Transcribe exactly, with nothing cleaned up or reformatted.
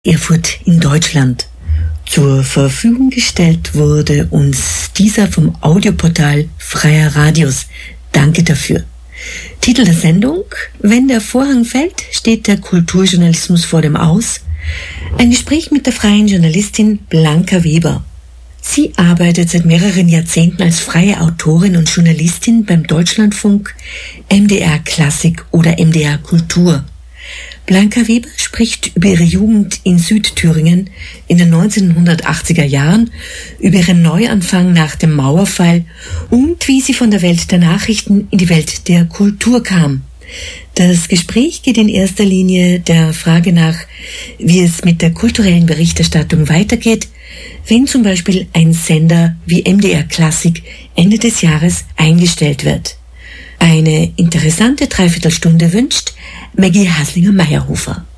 Erfurt in Deutschland. Zur Verfügung gestellt wurde uns dieser vom Audioportal Freier Radios. Danke dafür. Titel der Sendung: Wenn der Vorhang fällt, steht der Kulturjournalismus vor dem Aus. Ein Gespräch mit der freien Journalistin Blanca Weber. Sie arbeitet seit mehreren Jahrzehnten als freie Autorin und Journalistin beim Deutschlandfunk, M D R Klassik oder M D R Kultur. Blanca Weber spricht über ihre Jugend in Südthüringen in den neunzehnhundertachtziger Jahren, über ihren Neuanfang nach dem Mauerfall und wie sie von der Welt der Nachrichten in die Welt der Kultur kam. Das Gespräch geht in erster Linie der Frage nach, wie es mit der kulturellen Berichterstattung weitergeht, wenn zum Beispiel ein Sender wie M D R Klassik Ende des Jahres eingestellt wird. Eine interessante Dreiviertelstunde wünscht Maggie Haslinger-Meyerhofer.